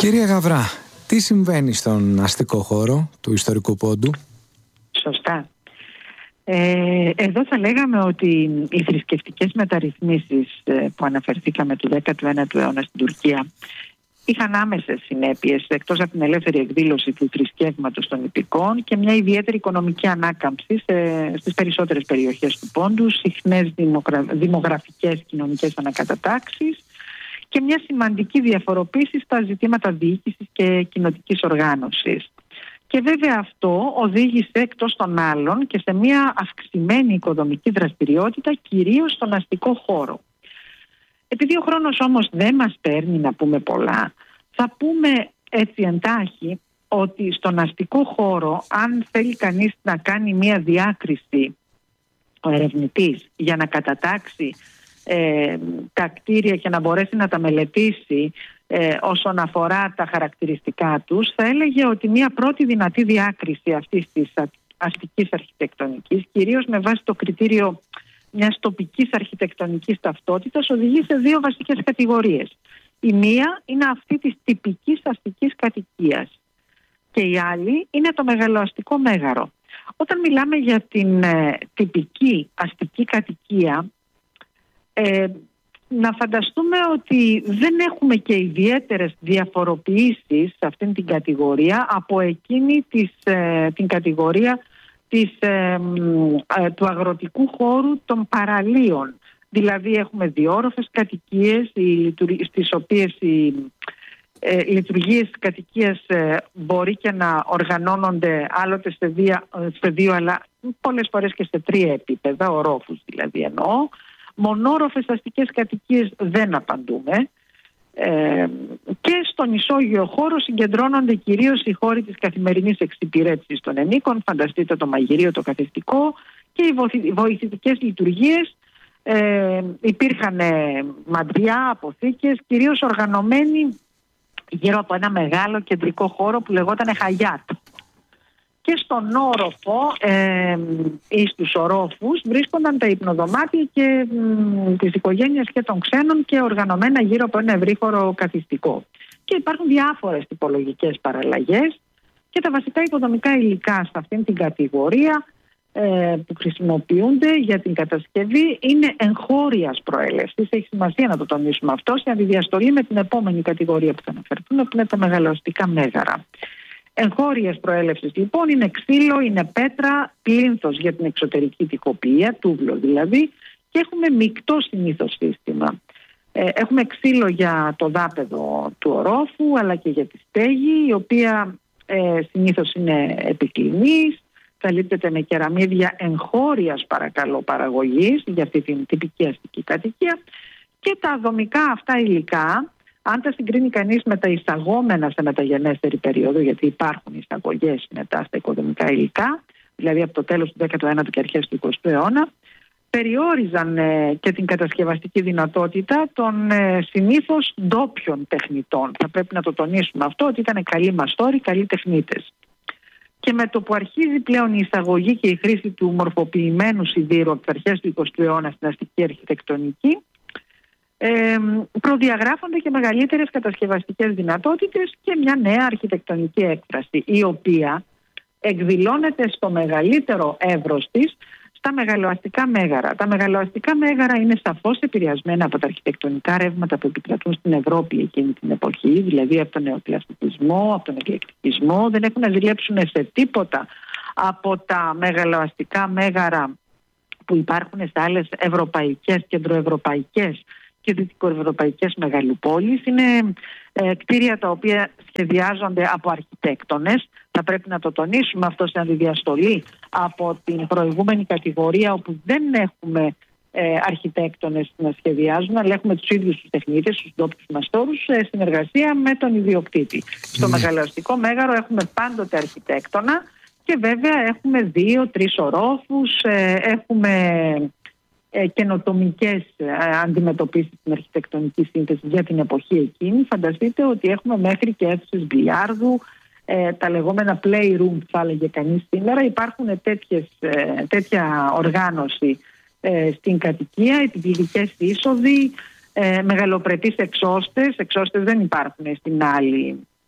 Κυρία Γαβρά, τι συμβαίνει στον αστικό χώρο του ιστορικού πόντου? Σωστά. Εδώ θα λέγαμε ότι οι θρησκευτικές μεταρρυθμίσεις που αναφερθήκαμε του 19ου αιώνα στην Τουρκία είχαν άμεσες συνέπειες, εκτός από την ελεύθερη εκδήλωση του θρησκεύματος των υπηκών και μια ιδιαίτερη οικονομική ανάκαμψη στις περισσότερες περιοχές του πόντου, συχνές δημογραφικές κοινωνικές ανακατατάξεις και μια σημαντική διαφοροποίηση στα ζητήματα διοίκησης και κοινοτικής οργάνωσης. Και βέβαια αυτό οδήγησε εκτός των άλλων και σε μια αυξημένη οικοδομική δραστηριότητα, κυρίως στον αστικό χώρο. Επειδή ο χρόνος όμως δεν μας παίρνει να πούμε πολλά, θα πούμε έτσι εντάχει ότι στον αστικό χώρο, αν θέλει κανείς να κάνει μια διάκριση ο ερευνητής για να κατατάξει τα κτίρια και να μπορέσει να τα μελετήσει όσον αφορά τα χαρακτηριστικά τους, θα έλεγε ότι μια πρώτη δυνατή διάκριση αυτής της αστικής αρχιτεκτονικής, κυρίως με βάση το κριτήριο μιας τοπικής αρχιτεκτονικής ταυτότητας, οδηγεί σε δύο βασικές κατηγορίες. Η μία είναι αυτή της τυπικής αστικής κατοικίας και η άλλη είναι το μεγαλοαστικό μέγαρο. Όταν μιλάμε για την τυπική αστική κατοικία, να φανταστούμε ότι δεν έχουμε και ιδιαίτερες διαφοροποιήσεις σε αυτήν την κατηγορία από εκείνη την κατηγορία του αγροτικού χώρου των παραλίων. Δηλαδή έχουμε διόροφες κατοικίες στις οποίες οι λειτουργίες κατοικίας μπορεί και να οργανώνονται άλλοτε σε δύο αλλά πολλές φορές και σε τρία επίπεδα, ορόφους δηλαδή εννοώ. Μονόροφες αστικές κατοικίες δεν απαντούμε. Και στον ισόγειο χώρο συγκεντρώνονται κυρίως οι χώροι της καθημερινής εξυπηρέτησης των ενίκων, φανταστείτε το μαγειρίο, το καθιστικό και οι βοηθητικές λειτουργίες. Υπήρχαν μαντριά, αποθήκες, κυρίως οργανωμένοι γύρω από ένα μεγάλο κεντρικό χώρο που λεγόταν χαγιάτ. Και στον όροφο ή στους ορόφους βρίσκονταν τα υπνοδωμάτια και της οικογένειας και των ξένων και οργανωμένα γύρω από ένα ευρύχωρο καθιστικό. Και υπάρχουν διάφορες τυπολογικές παραλλαγές και τα βασικά οικοδομικά υλικά σε αυτήν την κατηγορία που χρησιμοποιούνται για την κατασκευή είναι εγχώριας προέλευσης. Έχει σημασία να το τονίσουμε αυτό σε αντιδιαστολή με την επόμενη κατηγορία που θα αναφερθούμε, που είναι τα μεγαλοαστικά μέγαρα. Εγχώριας προέλευσης λοιπόν είναι ξύλο, είναι πέτρα, πλίνθος για την εξωτερική τοιχοποιία, τούβλο δηλαδή, και έχουμε μεικτό συνήθως σύστημα. Έχουμε ξύλο για το δάπεδο του ορόφου αλλά και για τη στέγη, η οποία συνήθως είναι επικλινής, καλύπτεται με κεραμίδια εγχώριας παραγωγής για αυτή την τυπική αστική κατοικία, και τα δομικά αυτά υλικά, αν τα συγκρίνει κανείς με τα εισαγόμενα σε μεταγενέστερη περίοδο, γιατί υπάρχουν εισαγωγές μετά στα οικοδομικά υλικά, δηλαδή από το τέλος του 19ου και αρχές του 20ου αιώνα, περιόριζαν και την κατασκευαστική δυνατότητα των συνήθως ντόπιων τεχνητών. Θα πρέπει να το τονίσουμε αυτό, ότι ήταν καλοί μαστόροι, καλοί τεχνίτες. Και με το που αρχίζει πλέον η εισαγωγή και η χρήση του μορφοποιημένου σιδήρου από τις αρχές του 20ου αιώνα στην αστική αρχιτεκτονική, προδιαγράφονται και μεγαλύτερες κατασκευαστικές δυνατότητες και μια νέα αρχιτεκτονική έκφραση, η οποία εκδηλώνεται στο μεγαλύτερο εύρος της στα μεγαλοαστικά μέγαρα. Τα μεγαλοαστικά μέγαρα είναι σαφώς επηρεασμένα από τα αρχιτεκτονικά ρεύματα που επικρατούν στην Ευρώπη εκείνη την εποχή, δηλαδή από τον νεοκλασικισμό, από τον εκλεκτισμό. Δεν έχουν να ζηλέψουν σε τίποτα από τα μεγαλοαστικά μέγαρα που υπάρχουν σε άλλες ευρωπαϊκές, κεντροευρωπαϊκές και δυτικοευρωπαϊκές μεγαλοπόλεις. Είναι κτίρια τα οποία σχεδιάζονται από αρχιτέκτονες. Θα πρέπει να το τονίσουμε αυτό σε αντιδιαστολή από την προηγούμενη κατηγορία, όπου δεν έχουμε αρχιτέκτονες να σχεδιάζουν, αλλά έχουμε τους ίδιους τους τεχνίτες, τους ντόπιους μαστόρους, σε συνεργασία με τον ιδιοκτήτη. Στο μεγαλοαστικό μέγαρο έχουμε πάντοτε αρχιτέκτονα και βέβαια έχουμε 2-3 ορόφους, έχουμε καινοτομικές αντιμετωπίσεις στην αρχιτεκτονική σύνθεση για την εποχή εκείνη. Φανταστείτε ότι έχουμε μέχρι και αίθουσες μπιλιάρδου, τα λεγόμενα playroom θα έλεγε κανείς σήμερα. Υπάρχουν τέτοια οργάνωση στην κατοικία, επιβλητικές είσοδοι, μεγαλοπρεπείς εξώστες δεν υπάρχουν στην άλλη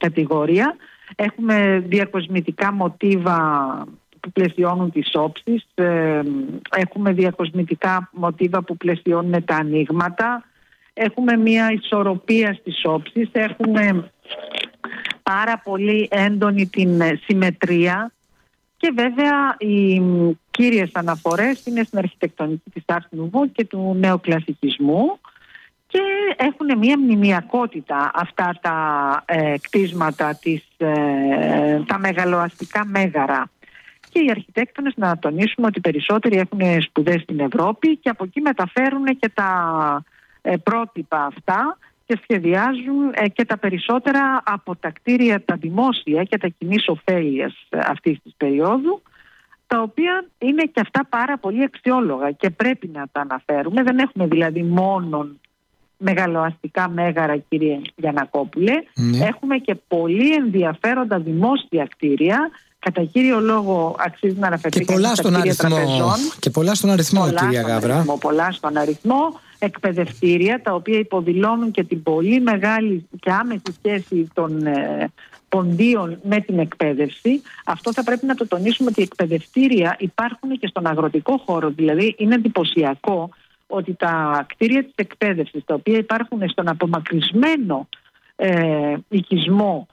κατηγορία. Έχουμε διακοσμητικά μοτίβα που πλαισιώνουν τις όψεις, έχουμε διακοσμητικά μοτίβα που πλαισιώνουν τα ανοίγματα, έχουμε μια ισορροπία στις όψεις, έχουμε πάρα πολύ έντονη την συμμετρία και βέβαια οι κύριες αναφορές είναι στην αρχιτεκτονική της Art Nouveau και του νεοκλασικισμού και έχουν μια μνημιακότητα αυτά τα κτίσματα, τα μεγαλοαστικά μέγαρα. Και οι αρχιτέκτονες, να τονίσουμε ότι περισσότεροι έχουν σπουδές στην Ευρώπη και από εκεί μεταφέρουν και τα πρότυπα αυτά και σχεδιάζουν και τα περισσότερα από τα κτίρια τα δημόσια και τα κοινής ωφέλειας αυτής της περίοδου, τα οποία είναι και αυτά πάρα πολύ αξιόλογα και πρέπει να τα αναφέρουμε. Δεν έχουμε δηλαδή μόνο μεγαλοαστικά μέγαρα, κύριε Γιαννακόπουλε. Έχουμε και πολύ ενδιαφέροντα δημόσια κτίρια. Κατά κύριο λόγο αξίζει να αναφερθεί στα κτίρια τραπεζών. Και πολλά στον αριθμό, κυρία Γαβρά. Πολλά στον αριθμό. Εκπαιδευτήρια, τα οποία υποδηλώνουν και την πολύ μεγάλη και άμεση σχέση των ποντίων με την εκπαίδευση. Αυτό θα πρέπει να το τονίσουμε, ότι οι εκπαιδευτήρια υπάρχουν και στον αγροτικό χώρο. Δηλαδή είναι εντυπωσιακό ότι τα κτίρια της εκπαίδευσης, τα οποία υπάρχουν στον απομακρυσμένο οικισμό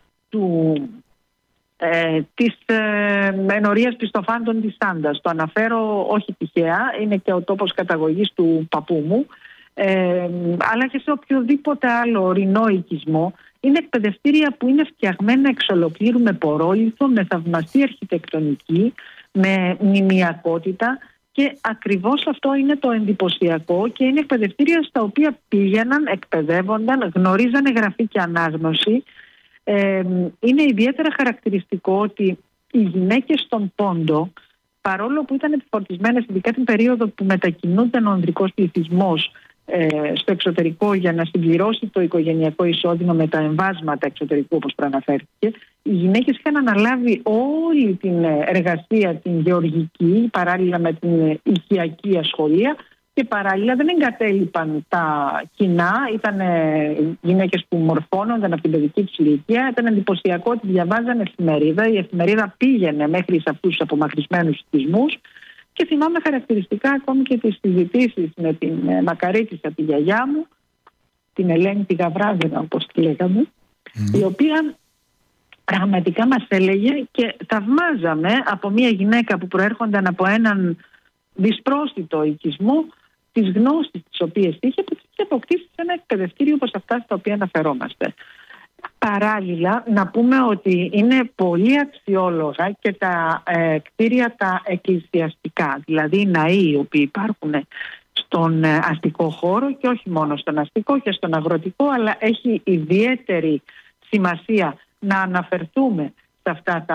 της ενορίας Πιστοφάντων της Σάντας, το αναφέρω όχι τυχαία, είναι και ο τόπος καταγωγής του παππού μου, αλλά και σε οποιοδήποτε άλλο ορεινό οικισμό, είναι εκπαιδευτήρια που είναι φτιαγμένα εξ ολοκλήρου με πορόλιθο, με θαυμαστή αρχιτεκτονική, με μνημιακότητα, και ακριβώς αυτό είναι το εντυπωσιακό, και είναι εκπαιδευτήρια στα οποία πήγαιναν, εκπαιδεύονταν, γνωρίζανε γραφή και ανάγνωση. Είναι ιδιαίτερα χαρακτηριστικό ότι οι γυναίκες στον Πόντο, παρόλο που ήταν επιφορτισμένες ειδικά την περίοδο που μετακινούνταν ο ανδρικός πληθυσμός στο εξωτερικό για να συμπληρώσει το οικογενειακό εισόδημα με τα εμβάσματα εξωτερικού, όπως προαναφέρθηκε, οι γυναίκες είχαν αναλάβει όλη την εργασία την γεωργική παράλληλα με την οικιακή ασχολία και παράλληλα δεν εγκατέλειπαν τα κοινά. Ήταν γυναίκες που μορφώνονταν από την παιδική τους ηλικία. Ήταν εντυπωσιακό ότι διαβάζανε εφημερίδα. Η εφημερίδα πήγαινε μέχρι σε αυτούς τους απομακρυσμένους οικισμούς. Και θυμάμαι χαρακτηριστικά ακόμη και τις συζητήσεις με την μακαρίτισσα, τη γιαγιά μου, την Ελένη τη Γαβράδηνα, όπως τη λέγαμε, η οποία πραγματικά μας έλεγε και θαυμάζαμε από μια γυναίκα που προέρχονταν από έναν δυσπρόσιτο οικισμό, τις γνώσεις τις οποίες είχε, που είχε αποκτήσει σε ένα εκπαιδευτήριο όπως αυτά στα οποία αναφερόμαστε. Παράλληλα, να πούμε ότι είναι πολύ αξιόλογα και τα κτίρια τα εκκλησιαστικά, δηλαδή οι ναοί οι οποίοι υπάρχουν στον αστικό χώρο, και όχι μόνο στον αστικό και στον αγροτικό, αλλά έχει ιδιαίτερη σημασία να αναφερθούμε σε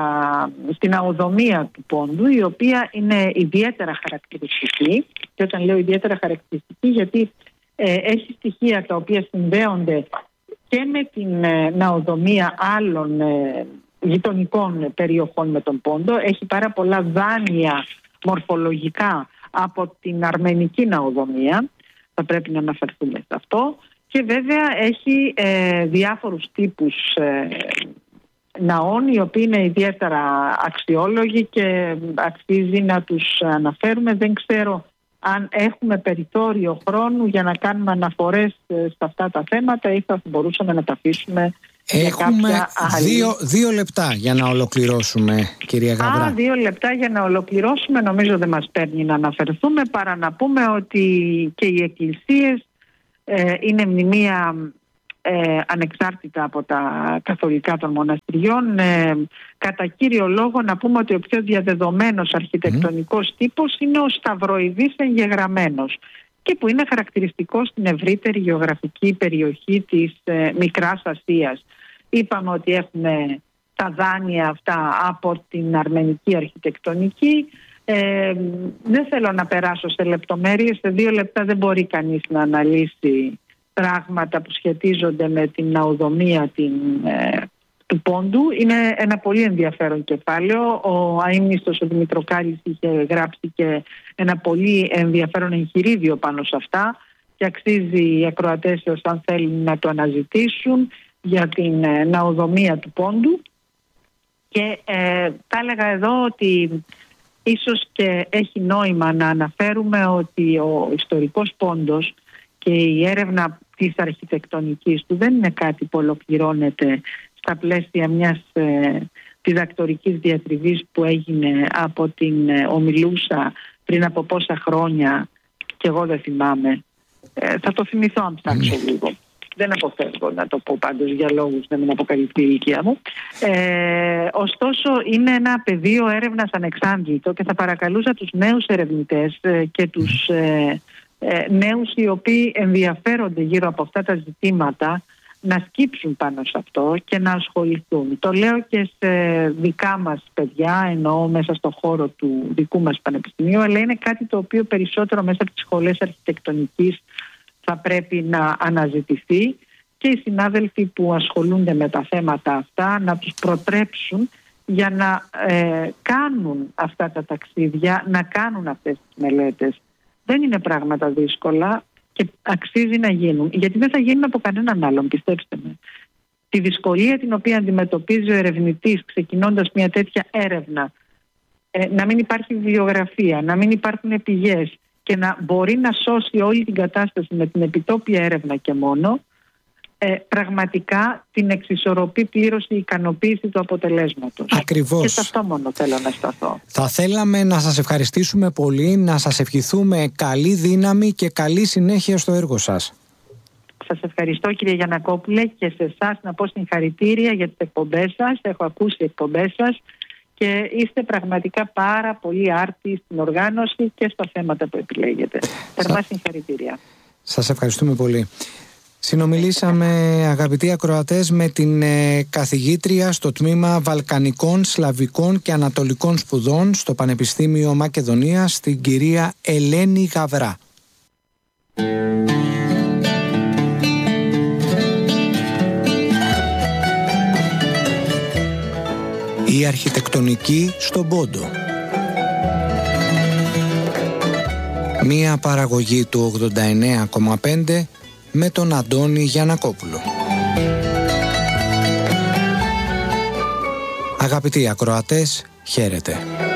στην αοδομία του Πόντου, η οποία είναι ιδιαίτερα χαρακτηριστική. Και όταν λέω ιδιαίτερα χαρακτηριστική, γιατί έχει στοιχεία τα οποία συνδέονται και με την ναοδομία άλλων γειτονικών περιοχών με τον Πόντο. Έχει πάρα πολλά δάνεια μορφολογικά από την αρμενική ναοδομία, θα πρέπει να αναφερθούμε σε αυτό, και βέβαια έχει διάφορους τύπους ναών, οι οποίοι είναι ιδιαίτερα αξιόλογοι και αξίζει να τους αναφέρουμε. Δεν ξέρω αν έχουμε περιθώριο χρόνου για να κάνουμε αναφορές σε αυτά τα θέματα ή θα μπορούσαμε να τα αφήσουμε. Έχουμε 2 λεπτά για να ολοκληρώσουμε, κυρία Γαβρά. 2 λεπτά για να ολοκληρώσουμε. Νομίζω δεν μας παίρνει να αναφερθούμε, παρά να πούμε ότι και οι εκκλησίες είναι μνημεία ανεξάρτητα από τα καθολικά των μοναστηριών. Κατά κύριο λόγο να πούμε ότι ο πιο διαδεδομένος αρχιτεκτονικός τύπος είναι ο σταυροειδής εγγεγραμμένος, και που είναι χαρακτηριστικό στην ευρύτερη γεωγραφική περιοχή της Μικράς Ασίας. Είπαμε ότι έχουμε τα δάνεια αυτά από την αρμενική αρχιτεκτονική. Δεν θέλω να περάσω σε λεπτομέρειες. Σε 2 λεπτά δεν μπορεί κανείς να αναλύσει πράγματα που σχετίζονται με την ναοδομία του Πόντου. Είναι ένα πολύ ενδιαφέρον κεφάλαιο. Ο αείμνηστος ο Δημητροκάλης είχε γράψει και ένα πολύ ενδιαφέρον εγχειρίδιο πάνω σε αυτά και αξίζει οι ακροατές αν θέλουν να το αναζητήσουν. για την ναοδομία του Πόντου, και θα έλεγα εδώ ότι ίσως και έχει νόημα να αναφέρουμε ότι ο ιστορικός Πόντος και η έρευνα της αρχιτεκτονικής του δεν είναι κάτι που ολοκληρώνεται στα πλαίσια μιας διδακτορικής διατριβής που έγινε από την ομιλούσα πριν από πόσα χρόνια, και εγώ δεν θυμάμαι. Θα το θυμηθώ αν ψάξω λίγο. Δεν αποφεύγω να το πω πάντως για λόγους να μην αποκαλυφθεί η ηλικία μου. Ωστόσο είναι ένα πεδίο έρευνας ανεξάντλητο και θα παρακαλούσα τους νέους ερευνητές και τους νέους οι οποίοι ενδιαφέρονται γύρω από αυτά τα ζητήματα να σκύψουν πάνω σε αυτό και να ασχοληθούν. Το λέω και σε δικά μας παιδιά, εννοώ μέσα στο χώρο του δικού μας πανεπιστημίου, αλλά είναι κάτι το οποίο περισσότερο μέσα από τις σχολές αρχιτεκτονικής θα πρέπει να αναζητηθεί, και οι συνάδελφοι που ασχολούνται με τα θέματα αυτά να τους προτρέψουν για να κάνουν αυτά τα ταξίδια, να κάνουν αυτές τις μελέτες. Δεν είναι πράγματα δύσκολα και αξίζει να γίνουν, γιατί δεν θα γίνουν από κανέναν άλλον, πιστέψτε με. Τη δυσκολία την οποία αντιμετωπίζει ο ερευνητής ξεκινώντας μια τέτοια έρευνα, να μην υπάρχει βιβλιογραφία, να μην υπάρχουν πηγές και να μπορεί να σώσει όλη την κατάσταση με την επιτόπια έρευνα και μόνο, πραγματικά την εξισορροπεί πλήρως η ικανοποίηση του αποτελέσματος. Ακριβώς. Και σε αυτό μόνο θέλω να σταθώ. Θα θέλαμε να σας ευχαριστήσουμε πολύ, να σας ευχηθούμε καλή δύναμη και καλή συνέχεια στο έργο σας. Σας ευχαριστώ, κύριε Γιαννακόπουλε, και σε εσάς να πω συγχαρητήρια για τις εκπομπές σας. Έχω ακούσει εκπομπές σας και είστε πραγματικά πάρα πολύ άρτιοι στην οργάνωση και στα θέματα που επιλέγετε. Θερμά συγχαρητήρια. Σας ευχαριστούμε πολύ. Συνομιλήσαμε, αγαπητοί ακροατές, με την καθηγήτρια στο τμήμα Βαλκανικών, Σλαβικών και Ανατολικών Σπουδών στο Πανεπιστήμιο Μακεδονίας, την κυρία Ελένη Γαβρά. Η αρχιτεκτονική στον Πόντο. Μία παραγωγή του 89,5 με τον Αντώνη Γιαννακόπουλο. Αγαπητοί ακροατές, χαίρετε.